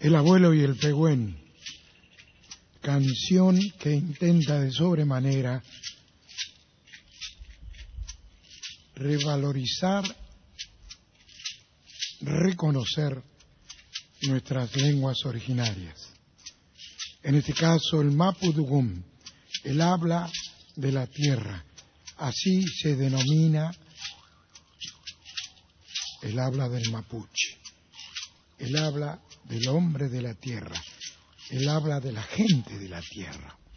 El abuelo y el pegüén, canción que intenta de sobremanera revalorizar, reconocer nuestras lenguas originarias. En este caso el mapudungún, el habla de la tierra, así se denomina el habla del mapuche, el habla del hombre de la tierra, el habla de la gente de la tierra.